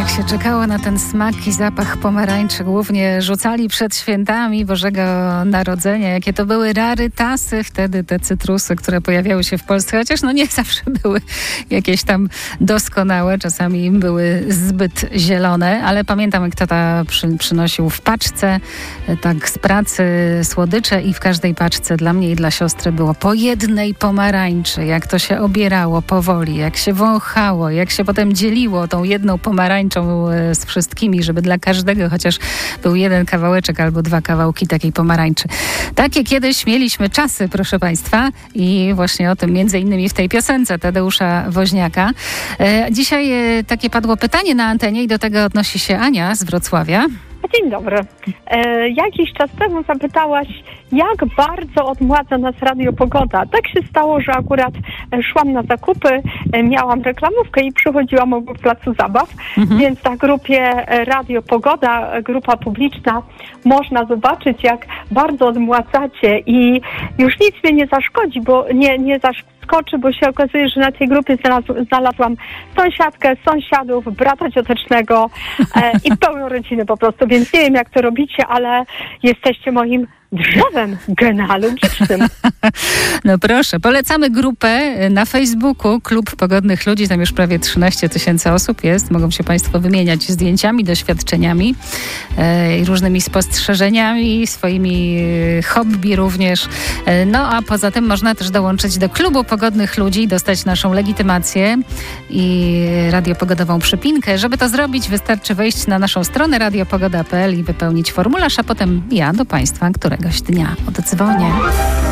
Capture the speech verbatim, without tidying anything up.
Jak się czekało na ten smak i zapach pomarańczy, głównie rzucali przed świętami Bożego Narodzenia. Jakie to były rarytasy wtedy, te cytrusy, które pojawiały się w Polsce, chociaż no nie zawsze były jakieś tam doskonałe, czasami były zbyt zielone, ale pamiętam, jak tata przy, przynosił w paczce, tak z pracy, słodycze i w każdej paczce dla mnie i dla siostry było po jednej pomarańczy, jak to się obierało powoli, jak się wąchało, jak się potem dzieliło tą jedną pomarańczą z wszystkimi, żeby dla każdego chociaż był jeden kawałeczek albo dwa kawałki takiej pomarańczy. Takie kiedyś mieliśmy czasy, proszę Państwa, i właśnie o tym między innymi w tej piosence Tadeusza Woźniaka. E, dzisiaj e, takie padło pytanie na antenie i do tego odnosi się Ania z Wrocławia. Dzień dobry. E, jakiś czas temu zapytałaś, jak bardzo odmładza nas Radio Pogoda. Tak się stało, że akurat szłam na zakupy, e, miałam reklamówkę i przychodziłam obok placu zabaw, mhm. więc na grupie Radio Pogoda, grupa publiczna, można zobaczyć, jak bardzo odmładzacie i już nic mnie nie zaszkodzi, bo nie, nie zaszkodzi, bo się okazuje, że na tej grupie znalazł, znalazłam sąsiadkę, sąsiadów, brata ciotecznego e, i pełną rodzinę po prostu, więc nie wiem, jak to robicie, ale jesteście moim drzewem genealogicznym. No proszę, polecamy grupę na Facebooku Klub Pogodnych Ludzi, tam już prawie trzynaście tysięcy osób jest, mogą się Państwo wymieniać zdjęciami, doświadczeniami e, i różnymi spostrzeżeniami, swoimi hobby również. E, no a poza tym można też dołączyć do Klubu Pogodnych Ludzi, dostać naszą legitymację i radiopogodową przypinkę. Żeby to zrobić, wystarczy wejść na naszą stronę radiopogoda kropka p l i wypełnić formularz, a potem ja do Państwa, któregoś dnia oddzwonię.